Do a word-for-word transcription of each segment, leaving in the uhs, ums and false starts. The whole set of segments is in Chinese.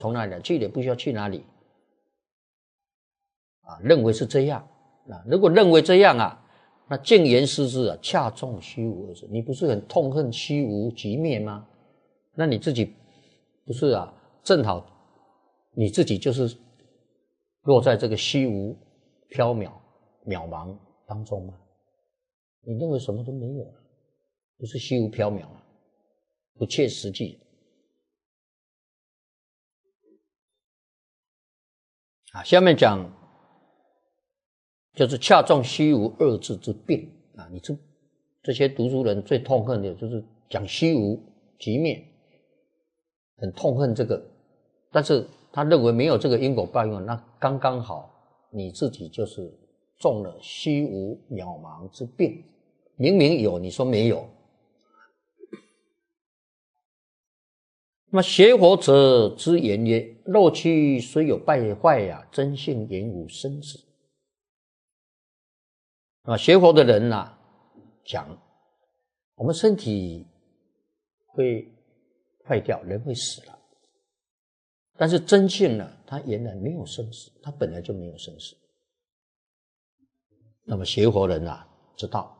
从哪里来？去也不需要去哪里啊，认为是这样。啊，如果认为这样啊，那静言思之啊，恰中虚无二字。你不是很痛恨虚无即灭吗？那你自己不是啊，正好你自己就是落在这个虚无缥缈渺茫当中吗？你认为什么都没有，不是虚无缥缈啊，不切实际啊。下面讲就是恰中虚无二字之病啊！你这这些读书人最痛恨的就是讲虚无即灭，很痛恨这个，但是他认为没有这个因果报应，那刚刚好，你自己就是中了虚无渺茫之病。明明有，你说没有。那么邪佛者之言曰：肉躯虽有败坏呀、啊，真性言无生死。啊，学佛的人啊，讲我们身体会坏掉，人会死了，但是真性呢，它原来没有生死，它本来就没有生死。那么学佛人啊，知道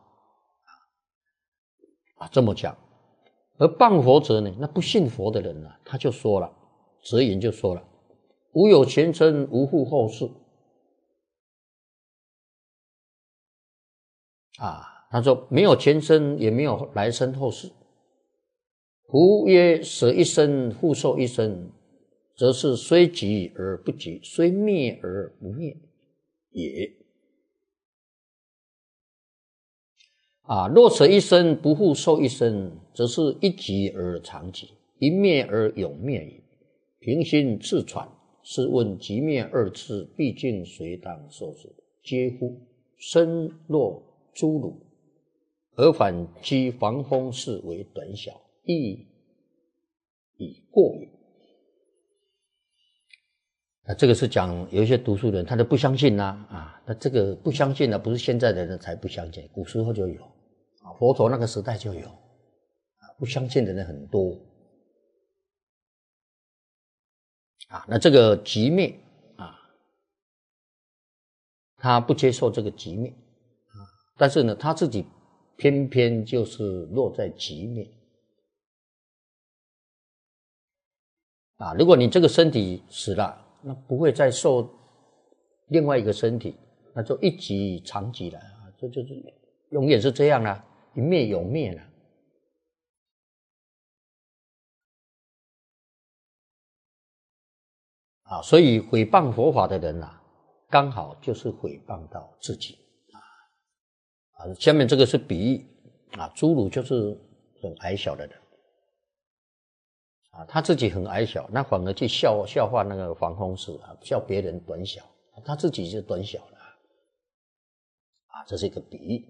啊，这么讲。而谤佛者呢，那不信佛的人啊，他就说了，哲言就说了：无有前生，无复后世。啊，他说没有前生，也没有来生后世。夫曰舍一生，复受一生，则是虽极而不极，虽灭而不灭也。啊，若舍一生，不复受一生，则是一极而常极，一灭而永灭也。平心自喘，试问极灭二字，毕竟谁当受之？嗟乎！身若侏儒，而反讥防风事为短小，亦已过也。啊，这个是讲有一些读书人，他都不相信呐、啊，啊，那这个不相信呢、啊，不是现在的人才不相信，古时候就有，啊，佛陀那个时代就有，啊，不相信的人很多，啊，那这个极灭啊，他不接受这个极灭，啊，但是呢，他自己偏偏就是落在极灭，啊，如果你这个身体死了，那不会再受另外一个身体，那就一极常极了啊，这就是永远是这样啦，一灭永灭了。啊，所以毁谤佛法的人啊，刚好就是毁谤到自己啊。啊，下面这个是比喻啊，侏儒就是很矮小的人啊，他自己很矮小，那反而去笑笑话那个防风氏啊，笑别人短小，他自己就短小了啊，这是一个比喻。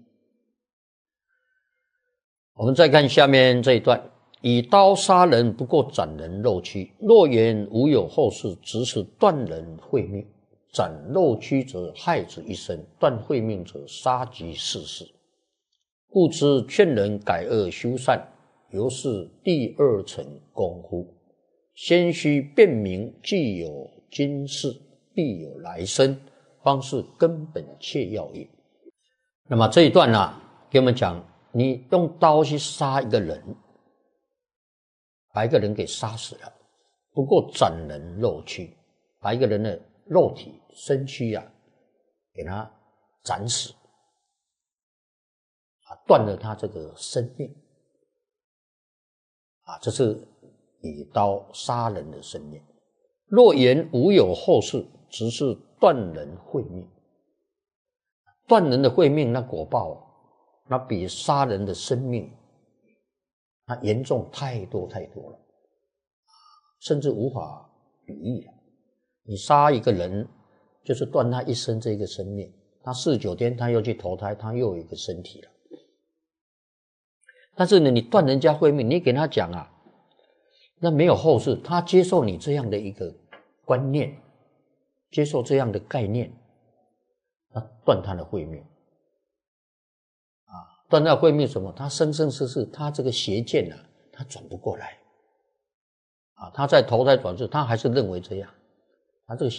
我们再看下面这一段。以刀杀人，不过斩人肉躯。若言无有后世，只是断人慧命。斩肉躯者，害之一生；断慧命者，杀及世世。故知劝人改恶修善，犹是第二层功夫。先须辨明，既有今世，必有来生，方是根本切要也。那么这一段呢、啊，给我们讲，你用刀去杀一个人，把一个人给杀死了，不过斩人肉躯，把一个人的肉体身躯啊，给他斩死，啊，断了他这个生命，啊，这是以刀杀人的生命。若言无有后世，只是断人慧命。断人的慧命，那果报，那比杀人的生命那严重太多太多了，甚至无法比喻了。你杀一个人，就是断他一生这个生命，他四十九天他又去投胎，他又有一个身体了。但是呢，你断人家慧命，你给他讲啊，那没有后世，他接受你这样的一个观念，接受这样的概念，那断他的慧命啊，断他的慧命什么？他生生世世，他这个邪见啊，他转不过来啊，他在投胎转世，他还是认为这样，他这个